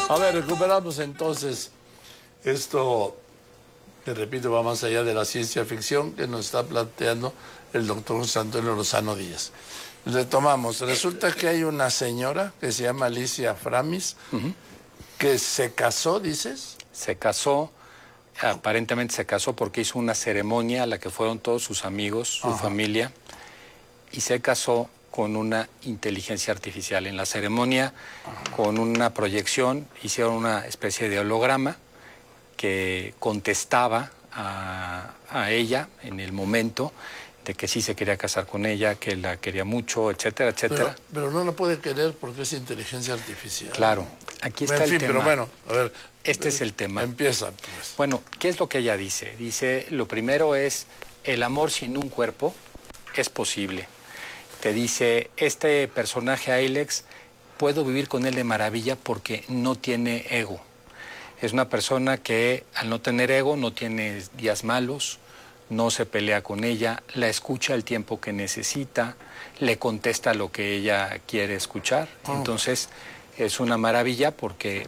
A ver, recuperamos entonces esto, te repito, va más allá de la ciencia ficción que nos está planteando el doctor José Antonio Lozano Díaz. Retomamos, resulta que hay una señora que se llama Alicia Framis, que se casó, ¿dices? Se casó, aparentemente se casó porque hizo una ceremonia a la que fueron todos sus amigos, su familia, y se casó con una inteligencia artificial. En la ceremonia, con una proyección, hicieron una especie de holograma que contestaba a ella en el momento de que sí se quería casar con ella, que la quería mucho, etcétera, etcétera. Pero no la puede querer porque es inteligencia artificial. Claro, aquí está el tema. Pero bueno, a ver. Este es el tema. Empieza, pues. Bueno, ¿qué es lo que ella dice? Dice, lo primero es, el amor sin un cuerpo es posible. Te dice, este personaje, Ailex, puedo vivir con él de maravilla porque no tiene ego. Es una persona que al no tener ego no tiene días malos, no se pelea con ella, la escucha el tiempo que necesita, le contesta lo que ella quiere escuchar. Entonces es una maravilla porque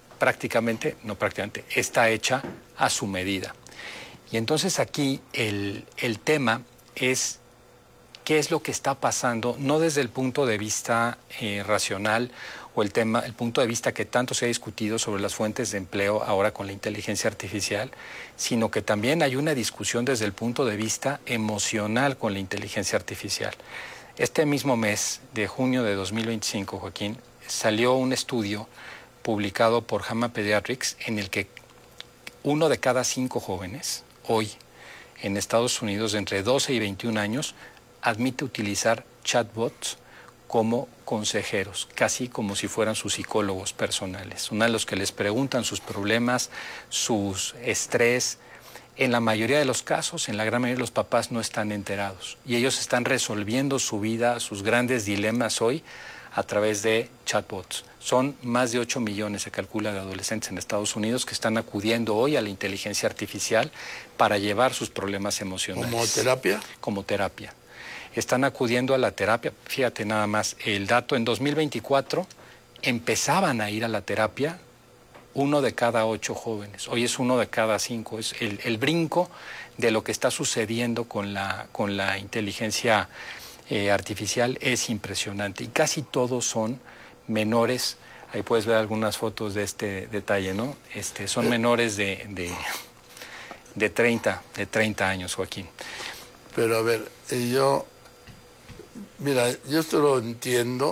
está hecha a su medida. Y entonces aquí el tema es qué es lo que está pasando, no desde el punto de vista racional o el punto de vista que tanto se ha discutido sobre las fuentes de empleo ahora con la inteligencia artificial, sino que también hay una discusión desde el punto de vista emocional con la inteligencia artificial. Este mismo mes de junio de 2025, Joaquín, salió un estudio publicado por JAMA Pediatrics en el que 1 de cada 5 jóvenes hoy en Estados Unidos de entre 12 y 21 años admite utilizar chatbots como consejeros, casi como si fueran sus psicólogos personales. Uno de los que les preguntan sus problemas, sus estrés. En la mayoría de los casos, en la gran mayoría de los papás no están enterados y ellos están resolviendo su vida, sus grandes dilemas hoy a través de chatbots. Son más de 8 millones, se calcula, de adolescentes en Estados Unidos que están acudiendo hoy a la inteligencia artificial para llevar sus problemas emocionales. ¿Como terapia? Como terapia. Están acudiendo a la terapia. Fíjate nada más, el dato en 2024 empezaban a ir a la terapia 1 de cada 8 jóvenes. Hoy es 1 de cada 5. Es el brinco de lo que está sucediendo con la inteligencia artificial es impresionante. Y casi todos son menores. Ahí puedes ver algunas fotos de este detalle, ¿no? Son menores de 30 años, Joaquín. Pero a ver, yo esto lo entiendo